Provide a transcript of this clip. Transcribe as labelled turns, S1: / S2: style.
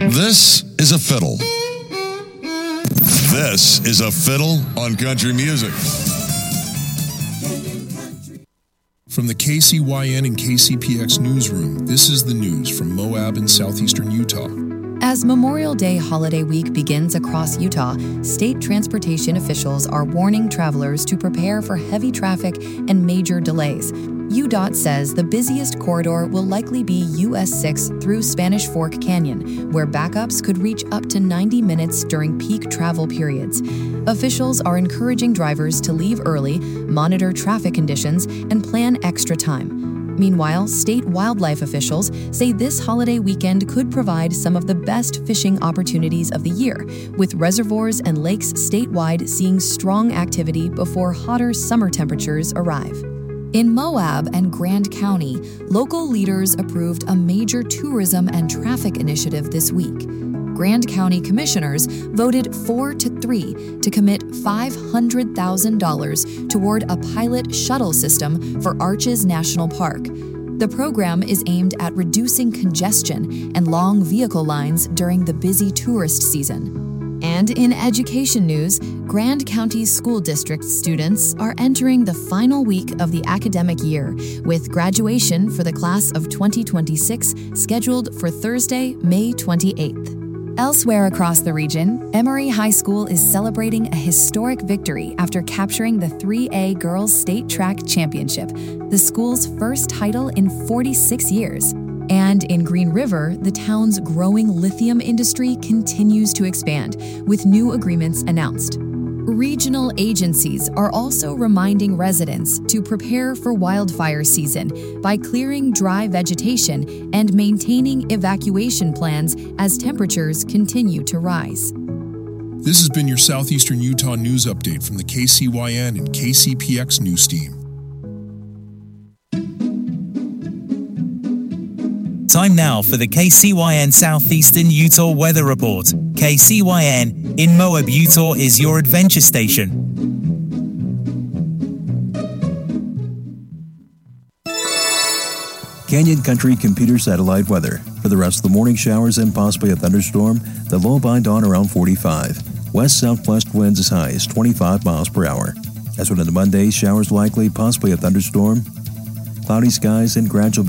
S1: This is a fiddle. This is a fiddle on country music.
S2: From the KCYN and KCPX newsroom, this is the news from Moab in southeastern Utah.
S3: As Memorial Day holiday week begins across Utah, state transportation officials are warning travelers to prepare for heavy traffic and major delays. UDOT says the busiest corridor will likely be US 6 through Spanish Fork Canyon, where backups could reach up to 90 minutes during peak travel periods. Officials are encouraging drivers to leave early, monitor traffic conditions, and plan extra time. Meanwhile, state wildlife officials say this holiday weekend could provide some of the best fishing opportunities of the year, with reservoirs and lakes statewide seeing strong activity before hotter summer temperatures arrive. In Moab and Grand County, local leaders approved a major tourism and traffic initiative this week. Grand County commissioners voted 4-3 to commit $500,000 toward a pilot shuttle system for Arches National Park. The program is aimed at reducing congestion and long vehicle lines during the busy tourist season. And in education news, Grand County School District students are entering the final week of the academic year, with graduation for the class of 2026 scheduled for Thursday, May 28th. Elsewhere across the region, Emory High School is celebrating a historic victory after capturing the 3A Girls State Track Championship, the school's first title in 46 years. And in Green River, the town's growing lithium industry continues to expand, with new agreements announced. Regional agencies are also reminding residents to prepare for wildfire season by clearing dry vegetation and maintaining evacuation plans as temperatures continue to rise.
S2: This has been your Southeastern Utah news update from the KCYN and KCPX news team.
S4: Time now for the KCYN Southeastern Utah Weather Report. KCYN in Moab, Utah is your adventure station.
S5: Canyon Country Computer Satellite Weather. For the rest of the morning, showers and possibly a thunderstorm. The low by dawn around 45. West-southwest winds as high as 25 miles per hour. As for the Monday, showers likely, possibly a thunderstorm. Cloudy skies and gradual